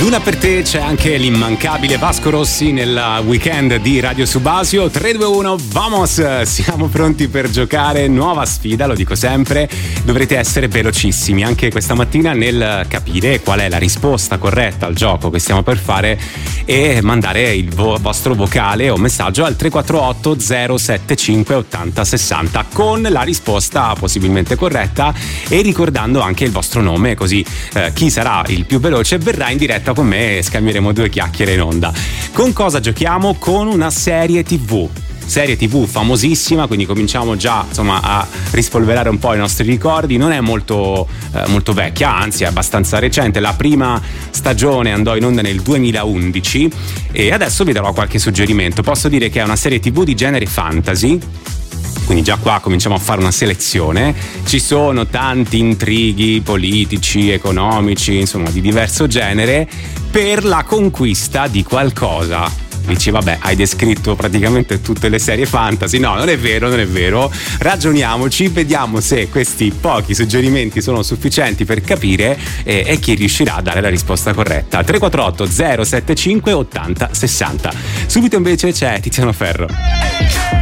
Luna per te, c'è anche l'immancabile Vasco Rossi nel weekend di Radio Subasio. 3, 2, 1, vamos! Siamo pronti per giocare, nuova sfida, lo dico sempre, dovrete essere velocissimi anche questa mattina nel capire qual è la risposta corretta al gioco che stiamo per fare e mandare il vostro vocale o messaggio al 348 075 80 60 con la risposta possibilmente corretta e ricordando anche il vostro nome, così chi sarà il più veloce verrà in diretta con me e scambieremo 2 chiacchiere in onda. Con cosa giochiamo? Con una serie TV famosissima, quindi cominciamo già a rispolverare un po' i nostri ricordi. Non è molto vecchia, anzi è abbastanza recente. La prima stagione andò in onda nel 2011 e adesso vi darò qualche suggerimento. Posso dire che è una serie TV di genere fantasy, quindi già qua cominciamo a fare una selezione. Ci sono tanti intrighi politici, economici, insomma di diverso genere, per la conquista di qualcosa. Dici vabbè, hai descritto praticamente tutte le serie fantasy. No, non è vero. Ragioniamoci, vediamo se questi pochi suggerimenti sono sufficienti per capire e chi riuscirà a dare la risposta corretta. 348 075 80 60. Subito invece c'è Tiziano Ferro.